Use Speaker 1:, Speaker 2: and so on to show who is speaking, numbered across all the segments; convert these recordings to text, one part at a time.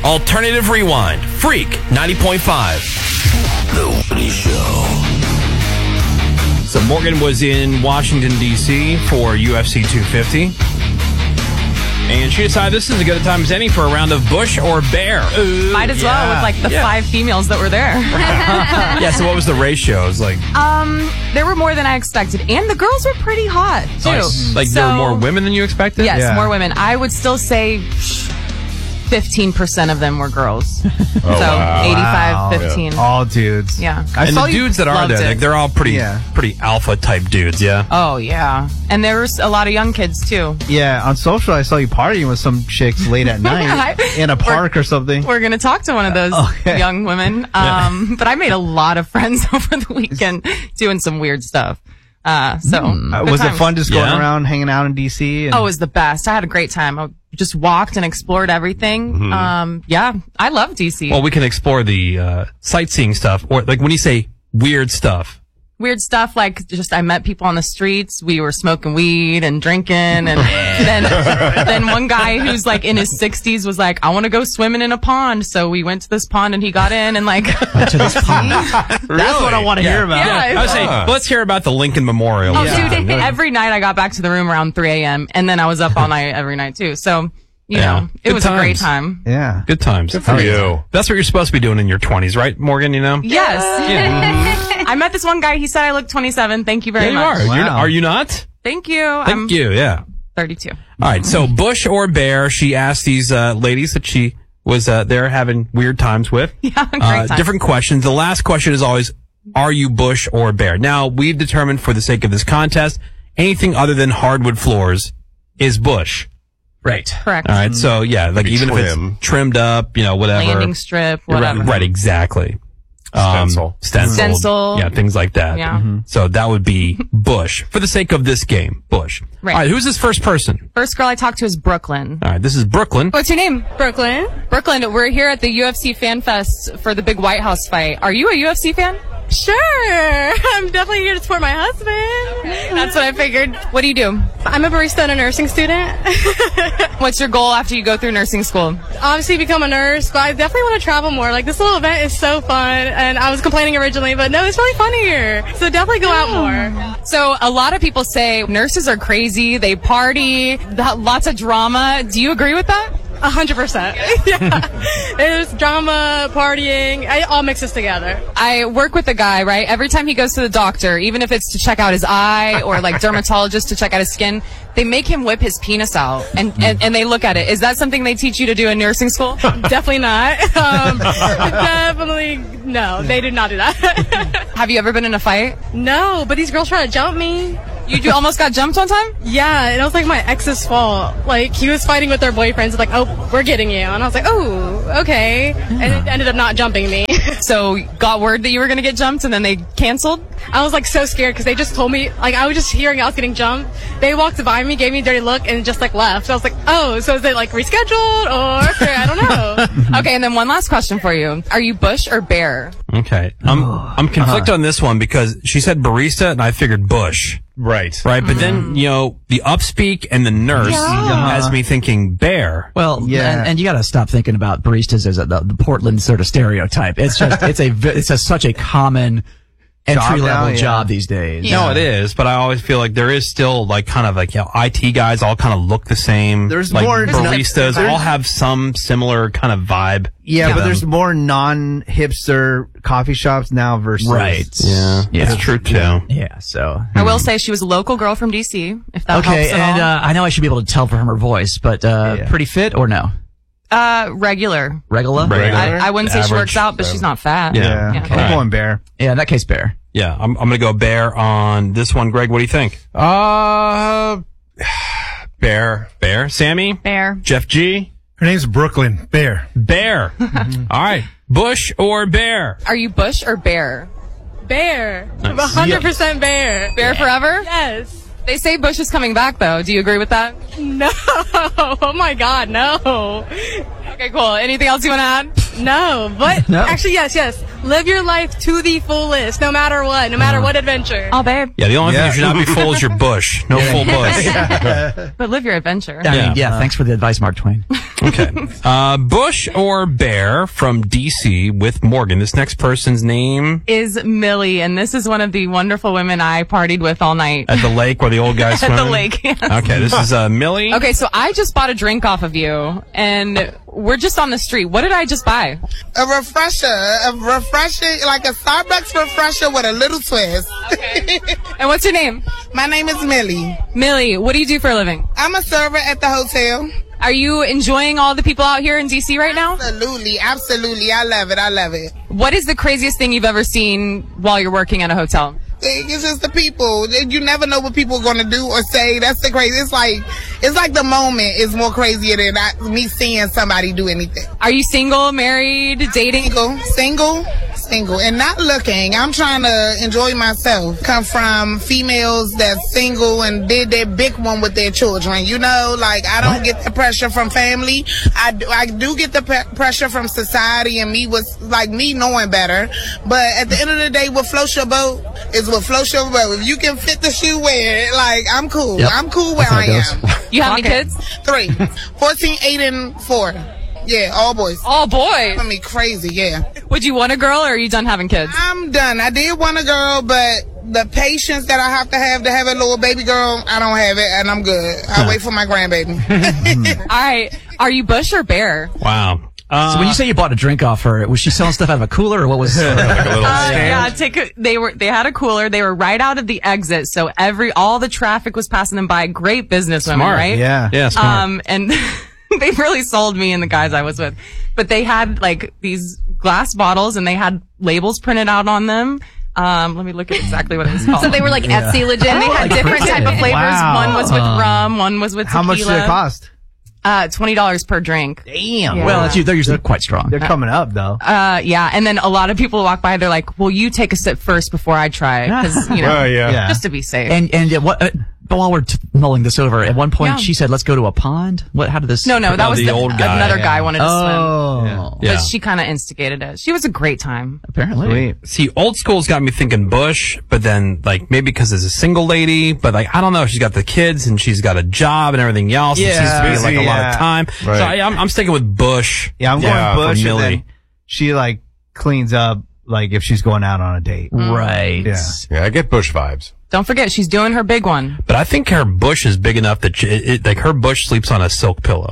Speaker 1: Alternative Rewind. Freak 90.5. The Woody Show. So Morgan was in Washington, D.C. for UFC 250. And she decided this is as good a time as any for a round of Bush or Bear.
Speaker 2: Might as well with like the 5 females that were there.
Speaker 1: Yeah, so what was the ratio? It was like...
Speaker 2: there were more than I expected. And the girls were pretty hot, too.
Speaker 1: Nice. Like there were more women than you expected?
Speaker 2: Yes, more women. I would still say 15% of them were girls. So 85-15.
Speaker 3: Yeah. All dudes.
Speaker 2: Yeah.
Speaker 1: And the dudes that are there, like, they're all pretty alpha type dudes, yeah?
Speaker 2: Oh, yeah. And there was a lot of young kids, too.
Speaker 3: Yeah, on social, I saw you partying with some chicks late at night in a park or something.
Speaker 2: We're going to talk to one of those young women. But I made a lot of friends over the weekend doing some weird stuff. Was
Speaker 3: it fun just going around hanging out in D.C.?
Speaker 2: Oh, it was the best. I had a great time. I just walked and explored everything.
Speaker 1: Mm-hmm.
Speaker 2: I love D.C.
Speaker 1: Well, we can explore the sightseeing stuff, or like when you say weird stuff.
Speaker 2: Weird stuff like just I met people on the streets. We were smoking weed and drinking, and then one guy who's like in his 60s was like, "I want to go swimming in a pond." So we went to this pond, and he got in and like
Speaker 4: to this pond. That's what I want to hear about.
Speaker 2: Yeah,
Speaker 1: I was saying, let's hear about the Lincoln Memorial.
Speaker 2: Oh, dude! Every night I got back to the room around 3 a.m. and then I was up all night every night too. So. You know, it was a great time.
Speaker 3: Yeah.
Speaker 1: Good times. Good
Speaker 5: for you.
Speaker 1: That's what you're supposed to be doing in your 20s, right, Morgan, you know?
Speaker 2: Yes. Yeah. I met this one guy. He said I look 27. Thank you very much.
Speaker 1: You are. Are you not?
Speaker 2: Thank you.
Speaker 1: Thank you, yeah.
Speaker 2: 32.
Speaker 1: All right, so Bush or Bear, she asked these ladies that she was there having weird times with.
Speaker 2: Yeah, great time.
Speaker 1: Different questions. The last question is always, are you Bush or Bear? Now, we've determined for the sake of this contest, anything other than hardwood floors is Bush.
Speaker 4: Right.
Speaker 2: Correct.
Speaker 1: All right. So yeah, like even if it's trimmed up, you know, whatever.
Speaker 2: Landing strip, whatever.
Speaker 1: Right. Exactly.
Speaker 5: Stencil.
Speaker 1: Yeah, things like that.
Speaker 2: Yeah. Mm-hmm.
Speaker 1: So that would be Bush for the sake of this game. Bush.
Speaker 2: Right.
Speaker 1: All right. Who's this first person?
Speaker 2: First girl I talked to is Brooklyn.
Speaker 1: All right. This is Brooklyn.
Speaker 2: What's your name?
Speaker 6: Brooklyn.
Speaker 2: Brooklyn. We're here at the UFC Fan Fest for the big White House fight. Are you a UFC fan?
Speaker 6: Sure. I'm definitely here to support my husband.
Speaker 2: That's what I figured. What do you do?
Speaker 6: I'm a barista and a nursing student.
Speaker 2: What's your goal after you go through nursing school?
Speaker 6: Obviously become a nurse, but I definitely want to travel more. Like, this little event is so fun, and I was complaining originally, but no, it's really fun here. So definitely go out more.
Speaker 2: So a lot of people say nurses are crazy, they party, lots of drama. Do you agree with that?
Speaker 6: 100%. Yeah. There's drama, partying, it all mixes together.
Speaker 2: I work with a guy, right? Every time he goes to the doctor, even if it's to check out his eye or like dermatologist to check out his skin, they make him whip his penis out and they look at it. Is that something they teach you to do in nursing school?
Speaker 6: Definitely not. Definitely no. They did not do that.
Speaker 2: Have you ever been in a fight?
Speaker 6: No, but these girls try to jump me.
Speaker 2: You almost got jumped one time?
Speaker 6: Yeah, and it was like my ex's fault. Like, he was fighting with their boyfriends, like, oh, we're getting you. And I was like, oh, okay. And it ended up not jumping me.
Speaker 2: So, got word that you were going to get jumped and then they canceled?
Speaker 6: I was like so scared because they just told me, like, I was just hearing I was getting jumped. They walked by me, gave me a dirty look, and just like left. So I was like, oh, so is it like rescheduled or I don't know.
Speaker 2: Okay, and then one last question for you. Are you Bush or Bear?
Speaker 1: Okay. I'm conflicted on this one because she said barista and I figured Bush.
Speaker 5: Right.
Speaker 1: But then, you know, the upspeak and the nurse has me thinking Bear.
Speaker 4: Well, and you got to stop thinking about baristas as the Portland sort of stereotype. It's just, it's such a common entry-level job these days.
Speaker 1: No, it is, but I always feel like there is still like kind of like, you know, IT guys all kind of look the same.
Speaker 3: There's
Speaker 1: like
Speaker 3: more
Speaker 1: baristas all have some similar kind of vibe.
Speaker 3: Yeah, but there's more non-hipster coffee shops now versus...
Speaker 1: Right. Yeah. That's true too.
Speaker 4: Yeah, so...
Speaker 2: I will say she was a local girl from DC, if that helps at all.
Speaker 4: I know I should be able to tell from her voice, but pretty fit or no?
Speaker 2: Regular.
Speaker 4: Regular?
Speaker 2: I wouldn't say she works out, but she's not fat.
Speaker 1: Yeah.
Speaker 3: Okay. I'm going Bear.
Speaker 4: Yeah, in that case, Bear.
Speaker 1: Yeah, I'm going to go Bear on this one. Greg, what do you think?
Speaker 5: Bear.
Speaker 1: Bear. Sammy?
Speaker 2: Bear.
Speaker 1: Jeff G?
Speaker 7: Her name's Brooklyn. Bear.
Speaker 1: Bear. All right. Bush or Bear?
Speaker 2: Are you Bush or Bear?
Speaker 6: Bear.
Speaker 1: Nice.
Speaker 6: 100% Bear.
Speaker 2: Bear forever?
Speaker 6: Yes.
Speaker 2: They say Bush is coming back, though. Do you agree with that?
Speaker 6: No. Oh, my God, no.
Speaker 2: Okay, cool. Anything else you want to add?
Speaker 6: No, but
Speaker 4: No?
Speaker 6: actually, yes. Live your life to the fullest, no matter what, no matter what adventure.
Speaker 2: Oh, babe.
Speaker 1: Yeah, the only thing you should not be full is your bush. No full bush.
Speaker 2: But live your adventure.
Speaker 4: I mean, thanks for the advice, Mark Twain.
Speaker 1: Okay. Bush or bear from DC with Morgan. This next person's name
Speaker 2: Is Millie, and this is one of the wonderful women I partied with all night.
Speaker 1: at the lake where the old guy's
Speaker 2: At
Speaker 1: swimming.
Speaker 2: the lake, yes.
Speaker 1: Okay, this is Millie.
Speaker 2: Okay, so I just bought a drink off of you, and we're just on the street. What did I just buy?
Speaker 5: A refresher, like a Starbucks refresher with a little twist.
Speaker 2: Okay. And what's your name?
Speaker 5: My name is Millie.
Speaker 2: Millie, what do you do for a living?
Speaker 5: I'm a server at the hotel.
Speaker 2: Are you enjoying all the people out here in DC right now?
Speaker 5: Absolutely. I love it.
Speaker 2: What is the craziest thing you've ever seen while you're working at a hotel?
Speaker 5: It's just the people. You never know what people are going to do or say. That's the crazy. It's like the moment is more crazier than me seeing somebody do anything.
Speaker 2: Are you single, married, dating?
Speaker 5: Single and not looking. I'm trying to enjoy myself. Come from females that's single and did their big one with their children. You know, like I don't get the pressure from family. I do get the pressure from society and me knowing better. But at the end of the day, what floats your boat is what floats your boat. If you can fit the shoe, wear it. Like I'm cool.
Speaker 4: Yep.
Speaker 5: I'm cool where I am.
Speaker 2: You have any kids?
Speaker 5: 3, 14, 8, and 4. Yeah, all boys.
Speaker 2: All boys.
Speaker 5: I mean, crazy, yeah.
Speaker 2: Would you want a girl, or are you done having kids?
Speaker 5: I'm done. I did want a girl, but the patience that I have to have a little baby girl, I don't have it, and I'm good. I'll wait for my grandbaby.
Speaker 2: All right. Are you Bush or bear?
Speaker 1: Wow.
Speaker 4: So when you say you bought a drink off her, was she selling stuff out of a cooler, or what was?
Speaker 1: Like a little stand.
Speaker 2: Yeah, they had a cooler. They were right out of the exit, so all the traffic was passing them by. Great businesswomen,
Speaker 1: Smart.
Speaker 2: right?
Speaker 3: Yeah.
Speaker 1: Smart.
Speaker 2: And they really sold me and the guys I was with. But they had like these glass bottles and they had labels printed out on them. Let me look at exactly what it was called.
Speaker 6: So they were like Etsy legit.
Speaker 2: And they had different type of flavors.
Speaker 3: Wow.
Speaker 2: One was with rum, one was with tequila.
Speaker 3: How much did it cost?
Speaker 2: $20 per drink.
Speaker 3: Damn.
Speaker 2: Yeah.
Speaker 4: Well, they're usually quite strong.
Speaker 3: They're coming up though.
Speaker 2: Yeah. And then a lot of people walk by, they're like, well, you take a sip first before I try it. Cause,
Speaker 3: Yeah.
Speaker 2: just to be safe.
Speaker 4: And but while we're mulling this over, at one point she said, "Let's go to a pond." How did this?
Speaker 2: No, that was
Speaker 1: the old guy.
Speaker 2: Another guy wanted to swim.
Speaker 3: Oh.
Speaker 1: Yeah.
Speaker 2: But she kind of instigated it. She was a great time.
Speaker 4: Apparently.
Speaker 3: Sweet.
Speaker 1: See, old school's got me thinking Bush, but then, like, maybe because it's a single lady, but, like, I don't know. She's got the kids and she's got a job and everything else.
Speaker 3: Yeah.
Speaker 1: It seems to be, like, a lot of
Speaker 3: Yeah.
Speaker 1: time.
Speaker 7: Right.
Speaker 1: So I'm sticking with Bush.
Speaker 3: Yeah, I'm going
Speaker 1: for
Speaker 3: Bush, and
Speaker 1: Millie.
Speaker 3: then she like cleans up like if she's going out on a date.
Speaker 4: Right.
Speaker 3: Yeah.
Speaker 7: Yeah, I get Bush vibes.
Speaker 2: Don't forget, she's doing her big one.
Speaker 1: But I think her bush is big enough that like her bush sleeps on a silk pillow.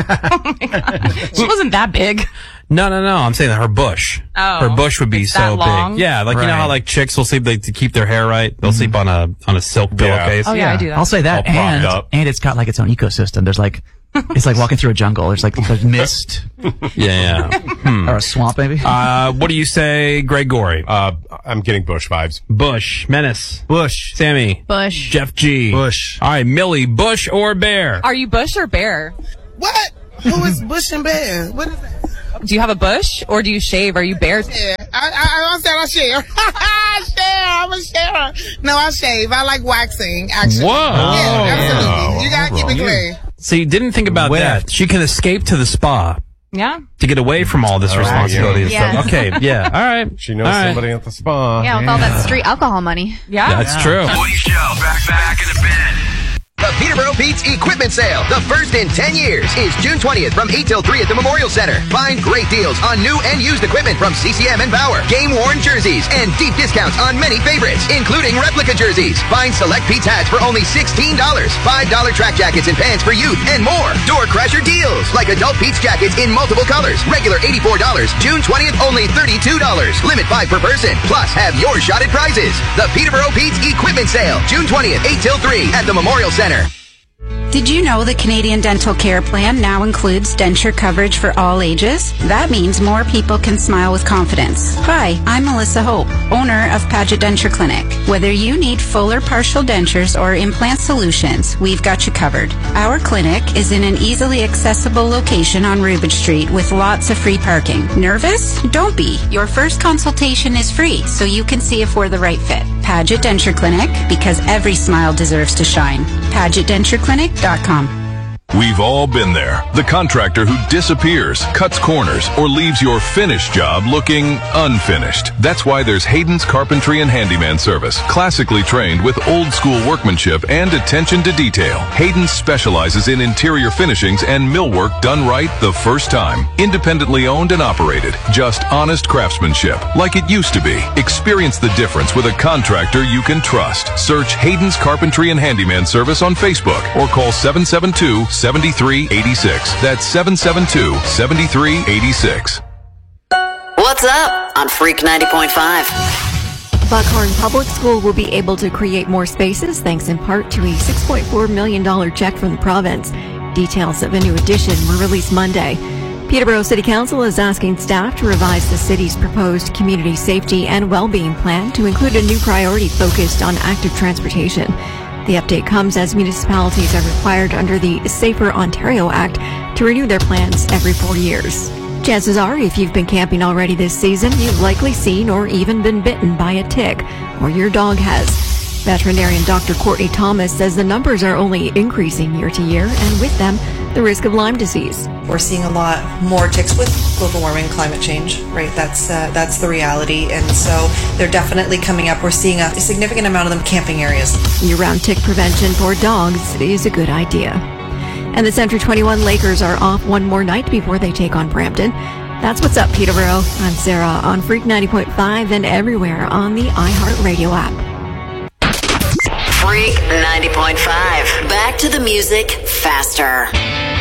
Speaker 2: She wasn't that big.
Speaker 1: No. I'm saying that her bush.
Speaker 2: Oh.
Speaker 1: Her bush would be
Speaker 2: It's
Speaker 1: so
Speaker 2: that long?
Speaker 1: big. Yeah, like you know how like chicks will sleep to keep their hair right. They'll sleep on a silk pillowcase.
Speaker 2: Oh, yeah, I do that.
Speaker 4: I'll say that,
Speaker 7: All propped up.
Speaker 4: and it's got like its own ecosystem. There's like, it's like walking through a jungle. There's mist
Speaker 1: Yeah.
Speaker 4: or a swamp, maybe.
Speaker 1: What do you say, Greg Gorey?
Speaker 7: I'm getting Bush vibes.
Speaker 1: Bush, Menace,
Speaker 3: Bush.
Speaker 1: Sammy,
Speaker 6: Bush.
Speaker 1: Jeff G,
Speaker 3: Bush.
Speaker 1: All right, Millie, Bush or bear?
Speaker 2: Are you Bush or bear?
Speaker 5: What? Who is Bush and Bear? What is that?
Speaker 2: Do you have a bush or do you shave? Are you bear?
Speaker 5: Yeah, I said I share. I'm a sharer. No, I shave. I like waxing, actually.
Speaker 1: Whoa.
Speaker 5: Yeah, absolutely. You gotta keep it clean.
Speaker 1: See, didn't think about that. She can escape to the spa
Speaker 2: Yeah.
Speaker 1: to get away from all this responsibility and
Speaker 6: yeah.
Speaker 1: stuff. Okay, yeah, all right.
Speaker 7: She knows
Speaker 1: All right.
Speaker 7: somebody at the spa.
Speaker 6: Yeah, with all that street alcohol money.
Speaker 2: Yeah.
Speaker 1: That's true.
Speaker 8: Woody Show, back in the bed. The Peterborough Pete's Equipment Sale, the first in 10 years, is June 20th from 8 till 3 at the Memorial Center. Find great deals on new and used equipment from CCM and Bauer, game-worn jerseys, and deep discounts on many favorites, including replica jerseys. Find select Pete's hats for only $16, $5 track jackets and pants for youth, and more. Door crasher deals, like adult Pete's jackets in multiple colors, regular $84, June 20th only $32. Limit 5 per person, plus have your shot at prizes. The Peterborough Pete's Equipment Sale, June 20th, 8 till 3 at the Memorial Center.
Speaker 9: Did you know the Canadian Dental Care Plan now includes denture coverage for all ages? That means more people can smile with confidence. Hi, I'm Melissa Hope, owner of Paget Denture Clinic. Whether you need full or partial dentures or implant solutions, we've got you covered. Our clinic is in an easily accessible location on Rubin Street with lots of free parking. Nervous? Don't be. Your first consultation is free, so you can see if we're the right fit. Paget Denture Clinic, because every smile deserves to shine. PagetDentureClinic.com.
Speaker 10: We've all been there. The contractor who disappears, cuts corners, or leaves your finished job looking unfinished. That's why there's Hayden's Carpentry and Handyman Service. Classically trained with old school workmanship and attention to detail. Hayden's specializes in interior finishings and millwork done right the first time. Independently owned and operated. Just honest craftsmanship, like it used to be. Experience the difference with a contractor you can trust. Search Hayden's Carpentry and Handyman Service on Facebook or call 772-7386. That's 772-7386.
Speaker 11: What's up on Freak 90.5?
Speaker 12: Buckhorn Public School will be able to create more spaces thanks in part to a $6.4 million check from the province. Details of a new addition were released Monday. Peterborough City Council is asking staff to revise the city's proposed community safety and well-being plan to include a new priority focused on active transportation. The update comes as municipalities are required under the Safer Ontario Act to renew their plans every 4 years. Chances are, if you've been camping already this season, you've likely seen or even been bitten by a tick, or your dog has. Veterinarian Dr. Courtney Thomas says the numbers are only increasing year to year, and with them, the risk of Lyme disease.
Speaker 13: We're seeing a lot more ticks with global warming, climate change, right? That's the reality, and so they're definitely coming up. We're seeing a significant amount of them camping areas.
Speaker 12: Year-round tick prevention for dogs is a good idea. And the Century 21 Lakers are off one more night before they take on Brampton. That's what's up, Peterborough. I'm Sarah on Freak 90.5 and everywhere on the iHeartRadio app.
Speaker 11: Freak 90.5. Back to the music faster.